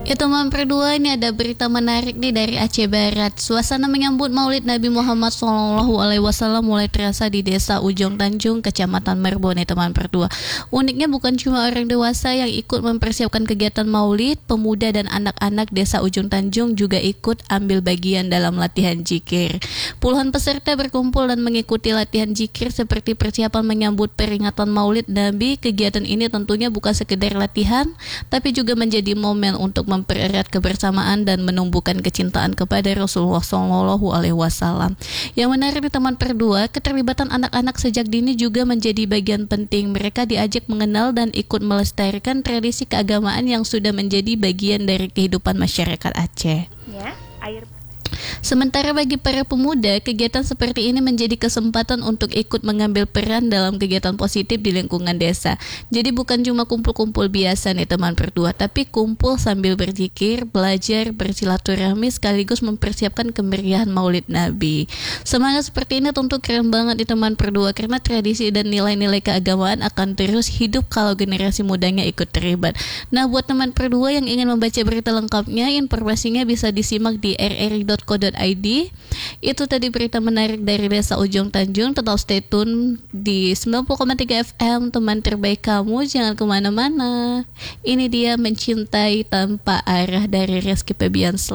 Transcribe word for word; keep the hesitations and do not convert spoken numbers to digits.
Ya teman berdua, ini ada berita menarik nih dari Aceh Barat. Suasana menyambut Maulid Nabi Muhammad shallallahu alaihi wasallam mulai terasa di desa Ujung Tanjung, Kecamatan Merbau nih teman berdua. Uniknya bukan cuma orang dewasa yang ikut mempersiapkan kegiatan Maulid, pemuda dan anak-anak desa Ujung Tanjung juga ikut ambil bagian dalam latihan zikir. Puluhan peserta berkumpul dan mengikuti latihan zikir seperti persiapan menyambut peringatan Maulid Nabi. Kegiatan ini tentunya bukan sekedar latihan, tapi juga menjadi momen untuk mempererat kebersamaan dan menumbuhkan kecintaan kepada Rasulullah shallallahu alaihi wasallam. Yang menarik di teman berdua, keterlibatan anak-anak sejak dini juga menjadi bagian penting. Mereka diajak mengenal dan ikut melestarikan tradisi keagamaan yang sudah menjadi bagian dari kehidupan masyarakat Aceh. Ya, air Sementara bagi para pemuda, kegiatan seperti ini menjadi kesempatan untuk ikut mengambil peran dalam kegiatan positif di lingkungan desa. Jadi bukan cuma kumpul-kumpul biasa nih teman berdua, tapi kumpul sambil berzikir, belajar, bersilaturahmi sekaligus mempersiapkan kemeriahan Maulid Nabi. Semangat seperti ini tentu keren banget nih teman berdua, karena tradisi dan nilai-nilai keagamaan akan terus hidup kalau generasi mudanya ikut terlibat. Nah, buat teman berdua yang ingin membaca berita lengkapnya, informasinya bisa disimak di r r i dot co dot i d. Itu tadi berita menarik dari desa Ujung Tanjung. Tetap stay tune di sembilan puluh koma tiga F M, teman terbaik kamu. Jangan kemana-mana. Ini dia Mencintai Tanpa Arah dari Rizky Febian.